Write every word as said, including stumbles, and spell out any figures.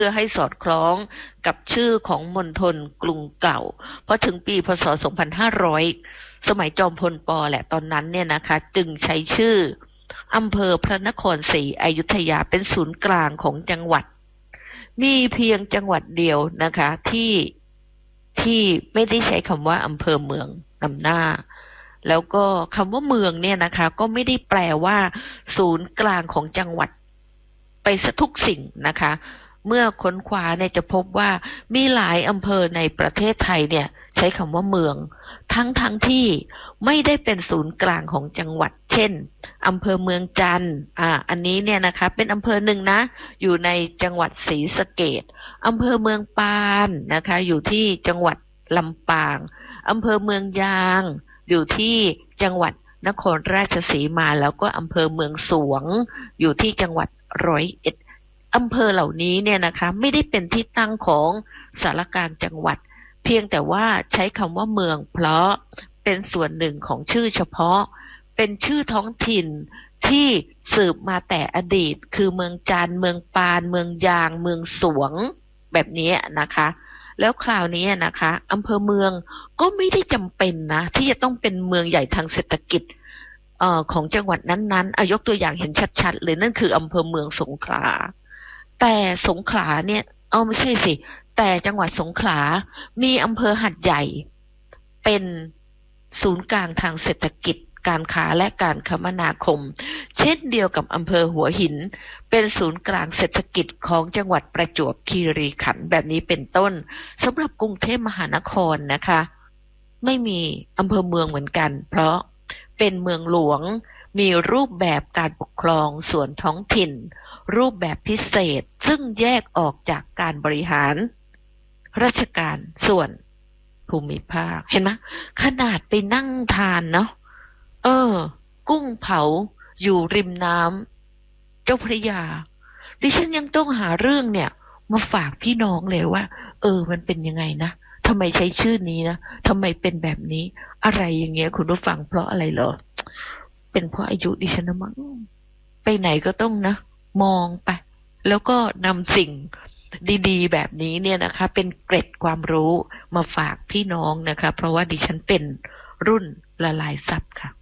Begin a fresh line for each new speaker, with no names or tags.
พื่อให้สอดคล้องกับชื่อของมณฑลกรุงเก่าพอถึงปีพศสองพันห้าร้อยสมัยจอมพลป.แหละตอนนั้นเนี่ยนะคะจึงใช้ชื่ออำเภอพระนครศรีอยุธยาเป็นศูนย์กลางของจังหวัดมีเพียงจังหวัดเดียวนะคะที่ที่ไม่ได้ใช้คำว่าอำเภอเมืองนำหน้าแล้วก็คำว่าเมืองเนี่ยนะคะก็ไม่ได้แปลว่าศูนย์กลางของจังหวัดไปซะทุกสิ่งนะคะเมื่อค้นคว้าเนี่ยจะพบว่ามีหลายอำเภอในประเทศไทยเนี่ยใช้คำว่าเมืองทั้งทั้งที่ไม่ได้เป็นศูนย์กลางของจังหวัดเช่นอำเภอเมืองจันทร์อ่าอันนี้เนี่ยนะคะเป็นอำเภอหนึ่งนะอยู่ในจังหวัดศรีสะเกษอำเภอเมืองปานนะคะอยู่ที่จังหวัดลำปางอำเภอเมืองยางอยู่ที่จังหวัดนครราชสีมาแล้วก็อำเภอเมืองสวงอยู่ที่จังหวัดร้อยเอ็ดอำเภอเหล่านี้เนี่ยนะคะไม่ได้เป็นที่ตั้งของสารกลางจังหวัดเพียงแต่ว่าใช้คำว่าเมืองเพราะเป็นส่วนหนึ่งของชื่อเฉพาะเป็นชื่อท้องถิ่นที่สืบมาแต่อดีตคือเมืองจันทร์เมืองปานเมืองยางเมืองสวงแบบนี้นะคะแล้วคราวนี้นะคะอำเภอเมืองก็ไม่ได้จำเป็นนะที่จะต้องเป็นเมืองใหญ่ทางเศรษฐกิจเอ่อของจังหวัดนั้นๆอายกตัวอย่างเห็นชัดๆเลยนั่นคืออำเภอเมืองสงขลาแต่สงขลาเนี่ยเอาไม่ใช่สิแต่จังหวัดสงขลามีอำเภอหัดใหญ่เป็นศูนย์กลางทางเศรษฐกิจการค้าและการคมนาคมเช่นเดียวกับอำเภอหัวหินเป็นศูนย์กลางเศรษฐกิจของจังหวัดประจวบคีรีขันธ์แบบนี้เป็นต้นสำหรับกรุงเทพมหานครนะคะไม่มีอำเภอเมืองเหมือนกันเพราะเป็นเมืองหลวงมีรูปแบบการปกครองส่วนท้องถิ่นรูปแบบพิเศษซึ่งแยกออกจากการบริหารราชการส่วนภูมิภาคเห็นไหมขนาดไปนั่งทานเนาะเออกุ้งเผาอยู่ริมน้ำเจ้าพระยาดิฉันยังต้องหาเรื่องเนี่ยมาฝากพี่น้องเลยว่าเออมันเป็นยังไงนะทำไมใช้ชื่อนี้นะทำไมเป็นแบบนี้อะไรอย่างเงี้ยคุณผู้ฟังเพราะอะไรเหรอเป็นเพราะอายุดิฉันนะมั้งไปไหนก็ต้องนะมองไปแล้วก็นำสิ่งดีๆแบบนี้เนี่ยนะคะเป็นเกร็ดความรู้มาฝากพี่น้องนะคะเพราะว่าดิฉันเป็นรุ่นละลายซับค่ะ